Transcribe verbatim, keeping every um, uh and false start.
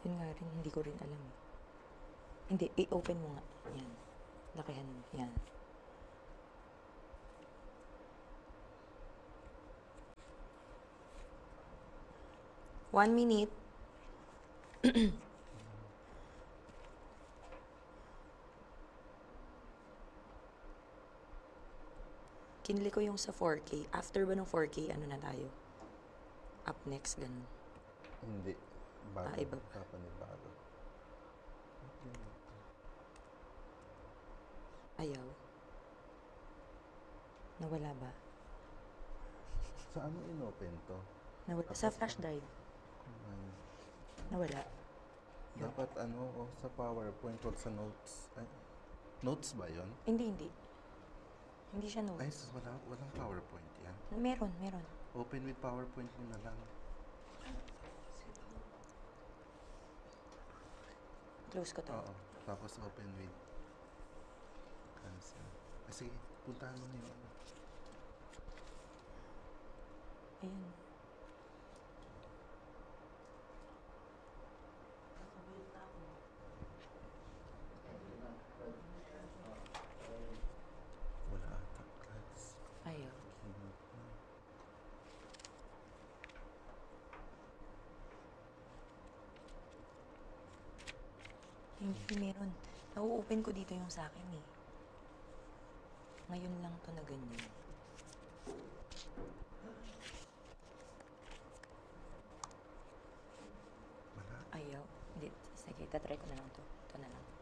Yun nga rin, hindi ko rin alam eh. Hindi, i-open mo nga. Yan. Lakihan mo. Yan. One minute. Kinli ko yung sa four K. After ba ng four K, ano na tayo? Up next, ganun. Hindi. Bago. Ah, iba. Papanibago. Ayaw. Nawala ba? Sa ano inopen to? Nawala. Sa flash drive. Ay, Nawala. Yun. dapat ano, oh, sa PowerPoint, wag sa notes. Ay, notes ba yon? Hindi, hindi. Hindi siya Ay, notes. sus, wala, walang PowerPoint yan. Meron, meron. Open with PowerPoint mo na lang. Close ko to. Oo. Tapos open with cancel. Ay, sige, puntahan mo na yung ano. Ayan. Wala ata, class. Ayaw. Keynote na. Hindi, meron. Na-open ko dito yung sa akin eh. Ngayon lang to na ganyan. Wala. Ayaw. Hindi. Sige, tatry ko na lang to. Ito na lang.